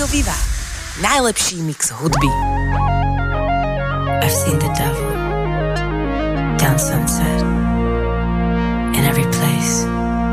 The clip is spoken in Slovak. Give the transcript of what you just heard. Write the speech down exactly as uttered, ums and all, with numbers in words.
Viva. Najlepší mix hudby. I've seen the devil down sunset in every place.